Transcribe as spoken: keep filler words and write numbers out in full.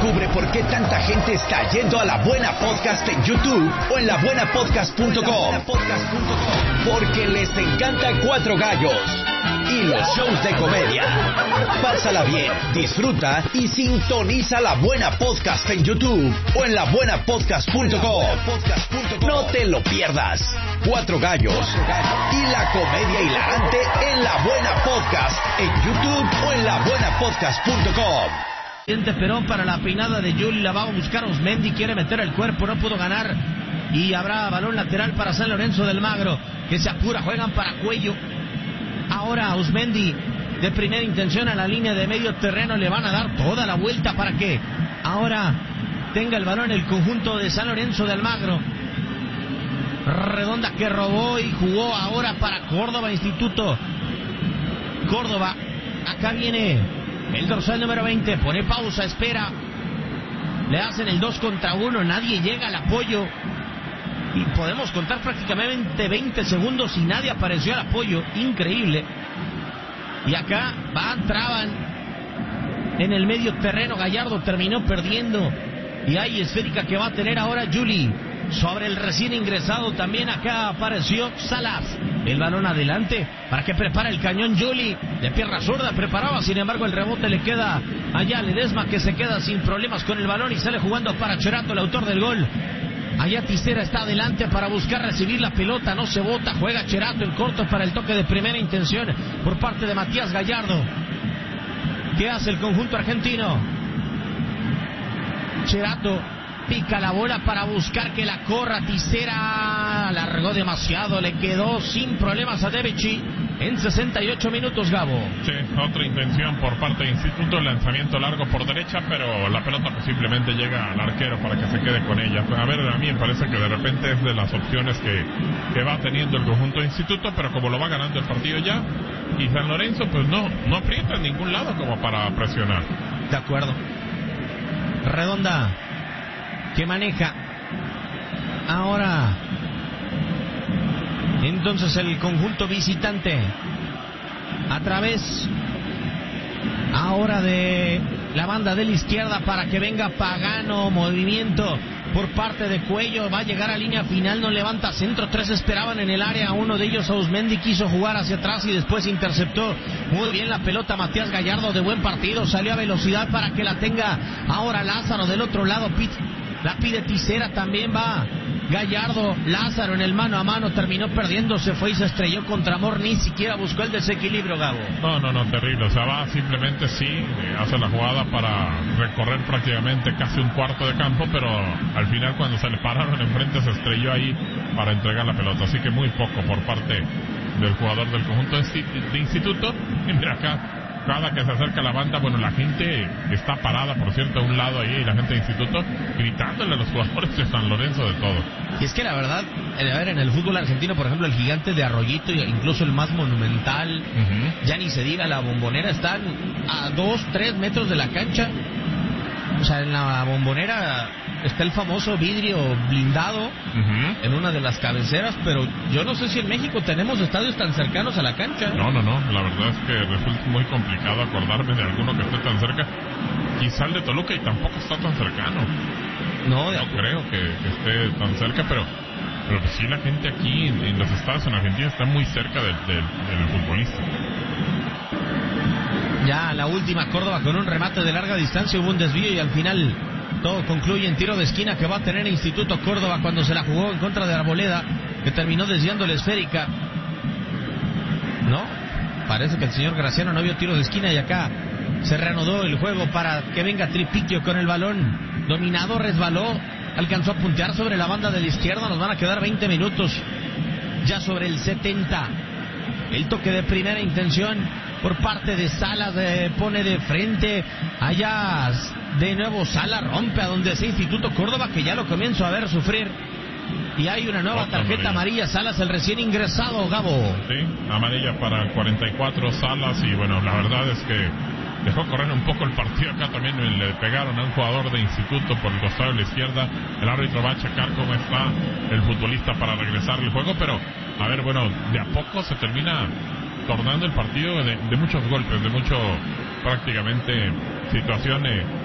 Descubre por qué tanta gente está yendo a La Buena Podcast en YouTube o en la buena podcast punto com. Porque les encanta Cuatro Gallos y los shows de comedia. Pásala bien, disfruta y sintoniza La Buena Podcast en YouTube o en la buena podcast punto com. No te lo pierdas. Cuatro Gallos y la comedia hilarante en La Buena Podcast en YouTube o en la buena podcast punto com. Perón para la peinada de Yuli, la va a buscar Osmendi, quiere meter el cuerpo, no pudo ganar y habrá balón lateral para San Lorenzo del Magro, que se apura, juegan para Cuello. Ahora Osmendi de primera intención a la línea de medio terreno, le van a dar toda la vuelta para que ahora tenga el balón el conjunto de San Lorenzo del Magro. Redonda que robó y jugó ahora para Córdoba Instituto. Córdoba, acá viene el dorsal número veinte, pone pausa, espera. Le hacen el dos contra uno, nadie llega al apoyo. Y podemos contar prácticamente veinte segundos y nadie apareció al apoyo. Increíble. Y acá van, traban en el medio terreno. Gallardo terminó perdiendo. Y hay esférica que va a tener ahora Yuli. Sobre el recién ingresado también acá apareció Salas. El balón adelante para que prepara el cañón Yuli. De pierna zurda preparaba, sin embargo el rebote le queda allá a Ledesma, que se queda sin problemas con el balón y sale jugando para Cherato, el autor del gol. Allá Tisera está adelante para buscar recibir la pelota, no se bota, juega Cherato en corto para el toque de primera intención por parte de Matías Gallardo. ¿Qué hace el conjunto argentino? Cherato pica la bola para buscar que la corra Tisera, alargó demasiado, le quedó sin problemas a Devici en sesenta y ocho minutos, Gabo. Sí, otra intención por parte de Instituto, lanzamiento largo por derecha, pero la pelota pues simplemente llega al arquero para que se quede con ella. A ver, a mí me parece que de repente es de las opciones que, que va teniendo el conjunto de Instituto, pero como lo va ganando el partido ya, y San Lorenzo pues no, no aprieta en ningún lado como para presionar. De acuerdo. Redonda, que maneja ahora entonces el conjunto visitante a través ahora de la banda de la izquierda para que venga Pagano. Movimiento por parte de Cuello, va a llegar a línea final, no levanta centro, tres esperaban en el área, uno de ellos Ausmendi quiso jugar hacia atrás y después interceptó muy bien la pelota Matías Gallardo, de buen partido, salió a velocidad para que la tenga ahora Lázaro del otro lado. Pit La pide Tisera, también va Gallardo. Lázaro en el mano a mano terminó perdiendo, se fue y se estrelló contra Amor, ni siquiera buscó el desequilibrio, Gabo. No, no, no, terrible, o sea, va simplemente sí, hace la jugada para recorrer prácticamente casi un cuarto de campo, pero al final cuando se le pararon enfrente se estrelló ahí para entregar la pelota, así que muy poco por parte del jugador del conjunto de Instituto. Y mira acá, cada que se acerca la banda, bueno, la gente está parada, por cierto, a un lado ahí, la gente de Instituto, gritándole a los jugadores de San Lorenzo de todo. Y es que la verdad, a ver, en el fútbol argentino, por ejemplo, el Gigante de Arroyito, incluso el más monumental, uh-huh. ya ni se diga, la Bombonera, están a dos, tres metros de la cancha. O sea, en la Bombonera está el famoso vidrio blindado uh-huh. en una de las cabeceras, pero yo no sé si en México tenemos estadios tan cercanos a la cancha. No, no, no, la verdad es que resulta muy complicado acordarme de alguno que esté tan cerca. Quizá el de Toluca y tampoco está tan cercano. No, de no creo que, que esté tan cerca, pero pero pues sí, la gente aquí en, en los estados en Argentina está muy cerca del, del, del futbolista. Ya la última, Córdoba con un remate de larga distancia, hubo un desvío y al final todo concluye en tiro de esquina que va a tener Instituto Córdoba cuando se la jugó en contra de Arboleda, que terminó desviando la esférica. No, parece que el señor Graciano no vio tiro de esquina y acá se reanudó el juego para que venga Tripiquio con el balón. Dominado, resbaló, alcanzó a puntear sobre la banda de la izquierda. Nos van a quedar veinte minutos ya sobre el setenta. El toque de primera intención por parte de Salas, eh, pone de frente allá de nuevo Salas, rompe a donde sea Instituto Córdoba, que ya lo comienzo a ver sufrir. Y hay una nueva tarjeta amarilla, Salas, el recién ingresado, Gabo. Sí, amarilla para el cuarenta y cuatro, Salas, y bueno, la verdad es que dejó correr un poco el partido. Acá también le pegaron a un jugador de Instituto por el costado de la izquierda. El árbitro va a checar cómo está el futbolista para regresar el juego, pero a ver, bueno, de a poco se termina tornando el partido de, de muchos golpes, de mucho prácticamente situaciones